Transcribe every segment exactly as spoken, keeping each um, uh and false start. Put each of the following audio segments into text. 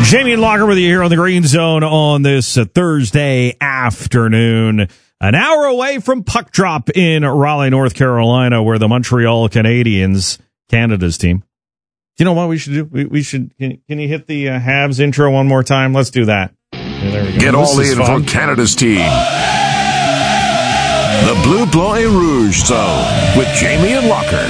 Jamie and Locker with you here on the Green Zone on this uh, Thursday afternoon. An hour away from puck drop in Raleigh, North Carolina, where the Montreal Canadiens, Canada's team. You know what we should do? We, we should. Can, can you hit the uh, Habs intro one more time? Let's do that. Yeah, there we go. Get all in for Canada's team. The Bleu Blanc et Rouge Zone with Jamie and Locker.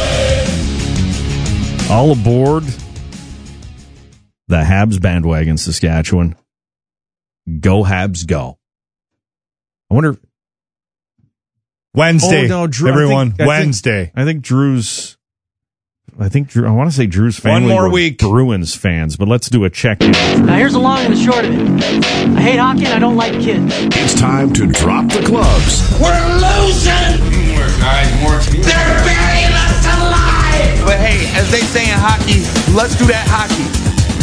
All aboard the Habs bandwagon, Saskatchewan. Go Habs, go. I wonder. Wednesday, oh, no, Drew, everyone. I think, I Wednesday. Think, I think Drew's. I think Drew. I want to say Drew's family. One more were week. Bruins fans, but let's do a check in. Now here's the long and the short of it. I hate hockey and I don't like kids. It's time to drop the gloves. We're losing. Teamwork, guys. More teamwork. They're burying us alive. But hey, as they say in hockey, let's do that hockey.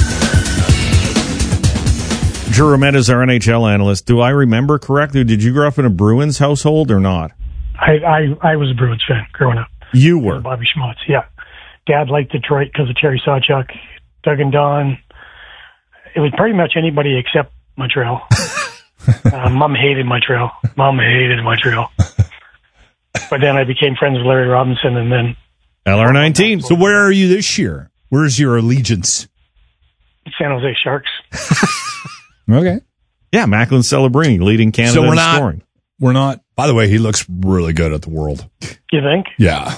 Drew Ramet is our N H L analyst. Do I remember correctly? Did you grow up in a Bruins household or not? I, I, I was a Bruins fan growing up. You were? Bobby Schmutz, yeah. Dad liked Detroit because of Terry Sawchuk, Doug and Don. It was pretty much anybody except Montreal. uh, Mom hated Montreal. Mom hated Montreal. But then I became friends with Larry Robinson, and then... L R nineteen. So where are you this year? Where's your allegiance? San Jose Sharks. Okay. Yeah, Macklin Celebrini leading Canada So we're in not, scoring. We're not. By the way, he looks really good at the World. You think? Yeah.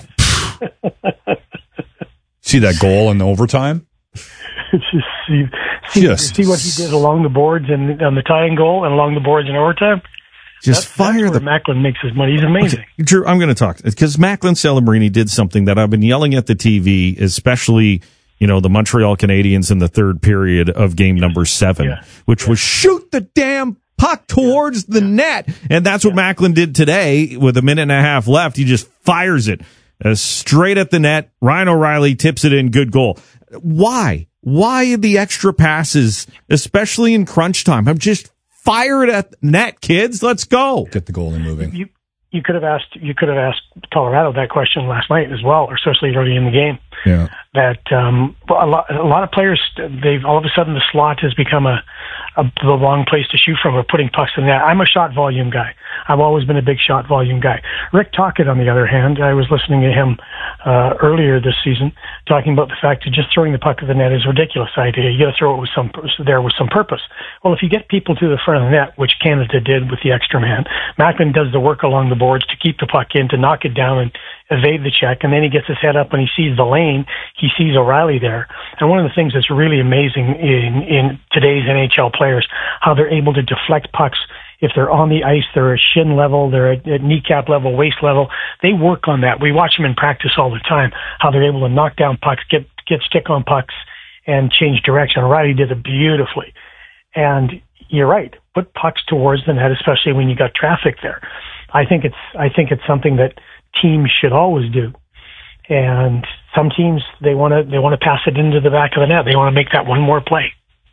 See that goal in overtime? see, see, Just see what he did along the boards and on the tying goal and along the boards in overtime? Just that's, fire that's the... where Macklin makes his money. He's amazing. Okay, Drew, I'm going to talk, because Macklin Celebrini did something that I've been yelling at the T V, especially... You know, the Montreal Canadiens in the third period of game number seven, yeah. which yeah. was shoot the damn puck towards yeah. the net. And that's what yeah. Macklin did today with a minute and a half left. He just fires it uh, straight at the net. Ryan O'Reilly tips it in. Good goal. Why? Why the extra passes, especially in crunch time? I'm just fire it at the net, kids. Let's go. Get the goalie moving. You, you could have asked, you could have asked Colorado that question last night as well, or especially early in the game. Yeah. That um, a lot, a lot of players, they've all of a sudden the slot has become a, a the wrong place to shoot from, or putting pucks in the net. I'm a shot volume guy. I've always been a big shot volume guy. Rick Tocchet, on the other hand, I was listening to him uh, earlier this season talking about the fact that just throwing the puck at the net is a ridiculous idea. You got to throw it with some there with some purpose. Well, if you get people to the front of the net, which Canada did with the extra man, Macklin does the work along the boards to keep the puck in, to knock it down and evade the check, and then he gets his head up and he sees the lane. He sees O'Reilly there. And one of the things that's really amazing in, in today's N H L players, how they're able to deflect pucks. If they're on the ice, they're at shin level, they're at, at kneecap level, waist level. They work on that. We watch them in practice all the time, how they're able to knock down pucks, get, get stick on pucks, and change direction. O'Reilly did it beautifully. And you're right. Put pucks towards the net, especially when you got traffic there. I think it's, I think it's something that teams should always do. And some teams, they want to, they want to pass it into the back of the net. They want to make that one more play.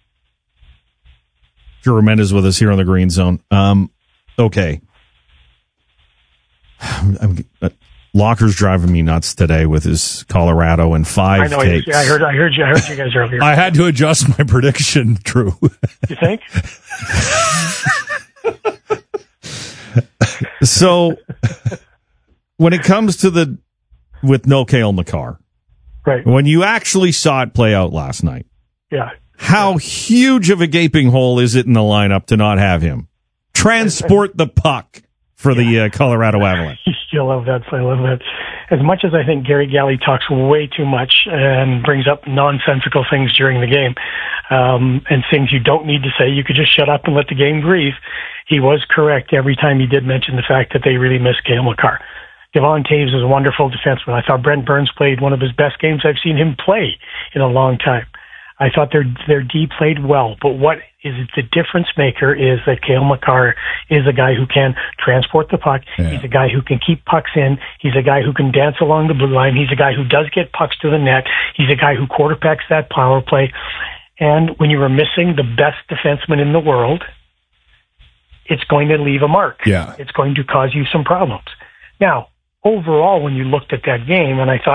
Drew Ramet is with us here on the Green Zone. Um, okay. I'm, uh, Locker's driving me nuts today with his Colorado and five I know. takes. Yeah, I heard. I heard you. I heard you guys earlier. I had to adjust my prediction, Drew. You think? So, when it comes to the with no Cale Makar, right? When you actually saw it play out last night, yeah. How huge of a gaping hole is it in the lineup to not have him transport the puck for the uh, Colorado Avalanche? I love that. I love that. As much as I think Gary Galley talks way too much and brings up nonsensical things during the game, um, and things you don't need to say, you could just shut up and let the game breathe. He was correct every time he did mention the fact that they really miss Cale Makar. Devon Toews is a wonderful defenseman. I thought Brent Burns played one of his best games I've seen him play in a long time. I thought their their D played well, but what is the difference maker is that Cale Makar is a guy who can transport the puck. Yeah. He's a guy who can keep pucks in. He's a guy who can dance along the blue line. He's a guy who does get pucks to the net. He's a guy who quarterbacks that power play. And when you are missing the best defenseman in the world, it's going to leave a mark. Yeah. It's going to cause you some problems. Now, overall, when you looked at that game, and I thought,